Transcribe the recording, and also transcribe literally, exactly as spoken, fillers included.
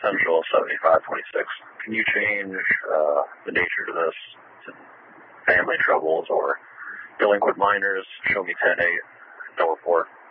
Central seventy-five twenty-six. Can you change uh, the nature to this? To family troubles or delinquent minors? Show me ten eight, no report.